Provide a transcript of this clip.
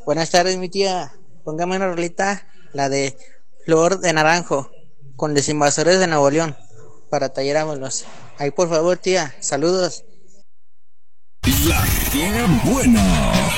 Buenas tardes, mi tía. Póngame una rolita, la de Flor de Naranjo, con los invasores de Nuevo León, para tallerármelos. Ahí, por favor, tía. Saludos. La que buena.